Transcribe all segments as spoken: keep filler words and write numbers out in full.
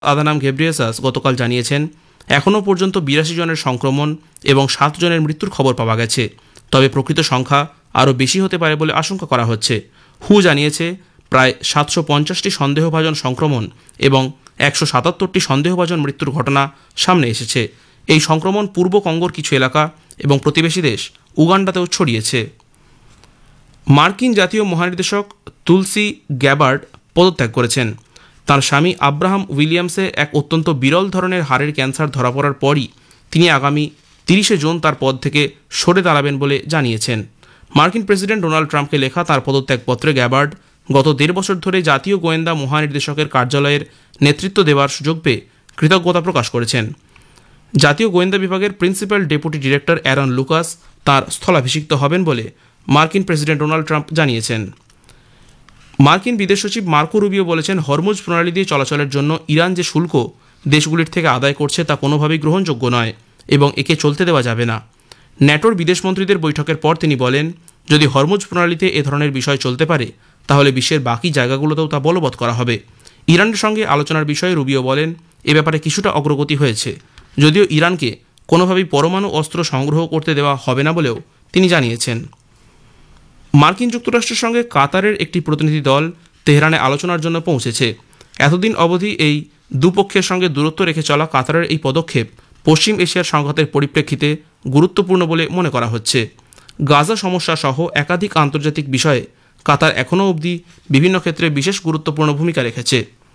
আদানাম Ghebreyesus গতকাল জানিয়েছেন, এখনও পর্যন্ত বিরাশি জনের সংক্রমণ এবং সাত জনের মৃত্যুর খবর পাওয়া গেছে, তবে প্রকৃত সংখ্যা আরও বেশি হতে পারে বলে আশঙ্কা করা হচ্ছে। হু জানিয়েছে, প্রায় সাতশো পঞ্চাশটি সন্দেহভাজন সংক্রমণ এবং একশো সাতাত্তরটি সন্দেহভাজন মৃত্যুর ঘটনা সামনে এসেছে। এই সংক্রমণ পূর্ব কঙ্গোর কিছু এলাকা এবং প্রতিবেশী দেশ উগান্ডাতেও ছড়িয়েছে। মার্কিন জাতীয় মহানির্দেশক তুলসি গ্যাবার্ড পদত্যাগ করেছেন। তাঁর স্বামী আব্রাহাম উইলিয়ামসে এক অত্যন্ত বিরল ধরনের হাড়ের ক্যান্সার ধরা পড়ার পরই তিনি আগামী তিরিশে জুন তার পদ থেকে সরে দাঁড়াবেন বলে জানিয়েছেন। মার্কিন প্রেসিডেন্ট ডোনাল্ড ট্রাম্পকে লেখা তার পদত্যাগপত্রে গ্যাবার্ড গত দেড় বছর ধরে জাতীয় গোয়েন্দা মহানির্দেশকের কার্যালয়ের নেতৃত্ব দেওয়ার সুযোগ পেয়ে কৃতজ্ঞতা প্রকাশ করেছেন। জাতীয় গোয়েন্দা বিভাগের principal deputy director Aaron Lucas তাঁর স্থলাভিষিক্ত হবেন বলে মার্কিন প্রেসিডেন্ট ডোনাল্ড ট্রাম্প জানিয়েছেন। মার্কিন বিদেশ সচিব মার্কো রুবিও বলেছেন, হরমুজ প্রণালী দিয়ে চলাচলের জন্য ইরান যে শুল্ক দেশগুলির থেকে আদায় করছে তা কোনোভাবেই গ্রহণযোগ্য নয় এবং একে চলতে দেওয়া যাবে না। ন্যাটোর বিদেশমন্ত্রীদের বৈঠকের পর তিনি বলেন, যদি হরমুজ প্রণালীতে এ ধরনের বিষয় চলতে পারে তাহলে বিশ্বের বাকি জায়গাগুলোতেও তা বলবৎ করা হবে। ইরানের সঙ্গে আলোচনার বিষয়ে রুবিও বলেন, এ ব্যাপারে কিছুটা অগ্রগতি হয়েছে, যদিও ইরানকে কোনোভাবেই পরমাণু অস্ত্র সংগ্রহ করতে দেওয়া হবে না বলেও তিনি জানিয়েছেন। মার্কিন যুক্তরাষ্ট্রের সঙ্গে কাতারের একটি প্রতিনিধি দল তেহরানে আলোচনার জন্য পৌঁছেছে। এতদিন অবধি এই দুপক্ষের সঙ্গে দূরত্ব রেখে চলা কাতারের এই পদক্ষেপ পশ্চিম এশিয়ার সংঘাতের পরিপ্রেক্ষিতে গুরুত্বপূর্ণ বলে মনে করা হচ্ছে। গাজা সমস্যা সহ একাধিক আন্তর্জাতিক বিষয়ে কাতার এখনও অবধি বিভিন্ন ক্ষেত্রে বিশেষ গুরুত্বপূর্ণ ভূমিকা রেখেছে।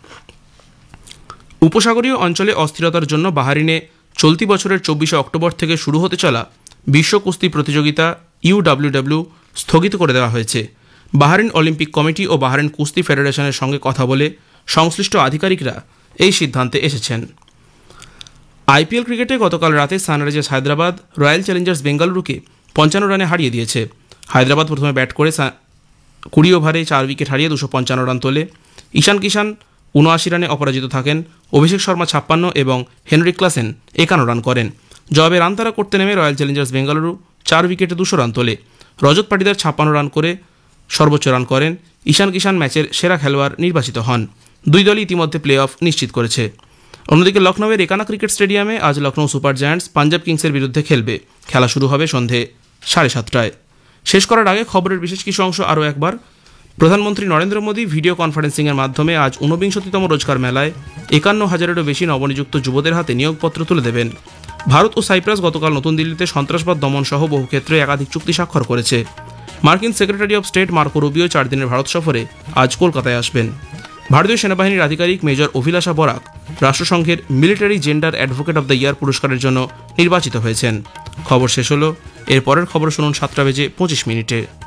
উপসাগরীয় অঞ্চলে অস্থিরতার জন্য বাহরিনে চলতি বছরের চব্বিশে অক্টোবর থেকে শুরু হতে চলা বিশ্ব কুস্তি প্রতিযোগিতা ইউডব্লিউডব্লিউ স্থগিত করে দেওয়া হয়েছে। বাহরিন অলিম্পিক কমিটি ও বাহরিন কুস্তি ফেডারেশনের সঙ্গে কথা বলে সংশ্লিষ্ট আধিকারিকরা এই সিদ্ধান্তে এসেছেন। আইপিএল ক্রিকেটে গতকাল রাতে সানরাইজার্স হায়দ্রাবাদ রয়্যাল চ্যালেঞ্জার্স বেঙ্গালুরুকে পঞ্চান্ন রানে হারিয়ে দিয়েছে। হায়দ্রাবাদ প্রথমে ব্যাট করে কুড়ি ওভারে চার উইকেট হারিয়ে দুশো পঞ্চান্ন রান তোলে। ঈশান কিষান উনআশি রানে অপরাজিত থাকেন। অভিষেক শর্মা ছাপ্পান্ন এবং হেনরিক ক্লাসেন একান্ন রান করেন। জবাবে রান তাড়া করতে নেমে রয়্যাল চ্যালেঞ্জার্স বেঙ্গালুরু চার উইকেটে দুশো রান তোলে। রজত পাটিদার ছাপ্পান্ন রান করে সর্বোচ্চ রান করেন। ঈশান কিষান ম্যাচের সেরা খেলোয়াড় নির্বাচিত হন। দুই দলই ইতিমধ্যে প্লে অফ নিশ্চিত করেছে। অন্যদিকে লখনৌয়ের একানা ক্রিকেট স্টেডিয়ামে আজ লখনৌ সুপার জায়ান্টস পাঞ্জাব কিংসের বিরুদ্ধে খেলবে। খেলা শুরু হবে সন্ধে সাড়ে সাতটায়। শেষ করার আগে খবরের বিশেষ কিছু অংশ আরও একবার। প্রধানমন্ত্রী নরেন্দ্র মোদী ভিডিও কনফারেন্সিংয়ের মাধ্যমে আজ ঊনবিংশতিতম রোজগার মেলায় একান্ন হাজারেরও বেশি নবনিযুক্ত যুবদের হাতে নিয়োগপত্র তুলে দেবেন। ভারত ও সাইপ্রাস গতকাল নতুন দিল্লিতে সন্ত্রাসবাদ দমন সহ বহু ক্ষেত্রে একাধিক চুক্তি স্বাক্ষর করেছে। মার্কিন secretary of state Marco Rubio চার দিনের ভারত সফরে আজ কলকাতায় আসবেন। ভারতীয় সেনাবাহিনীর আধিকারিক major অভিলাষা Barak রাষ্ট্রসংঘের military gender advocate of the year পুরস্কারের জন্য নির্বাচিত হয়েছেন। খবর শেষ হলো। এর পরের খবর শুনুন সাতটা বেজে পঁচিশ মিনিটে।